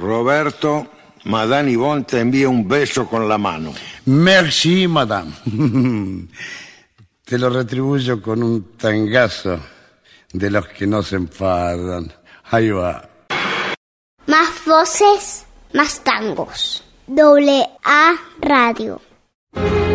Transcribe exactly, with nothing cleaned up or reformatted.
Roberto, Madame Yvonne te envía un beso con la mano. Merci, madame. Te lo retribuyo con un tangazo de los que no se enfadan. Ahí va. Más voces, más tangos. Doble A Radio.